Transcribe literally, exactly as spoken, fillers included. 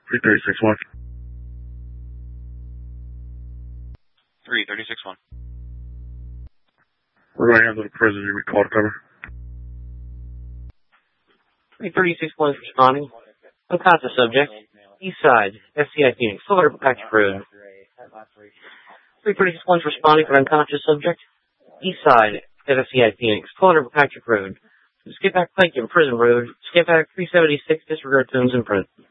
three thirty-six one. three thirty-six one. We're going to handle the prison. You recall to cover. three thirty-six one is responding. Unconscious subject. East side. S C I Phoenix. Fuller Patrick Road. three thirty-six one is responding for unconscious subject. East side. At S C I Phoenix. Fuller Patrick Road. Skip back Pike in Prison Road. Skip back three seventy-six. Disregard tunes in print.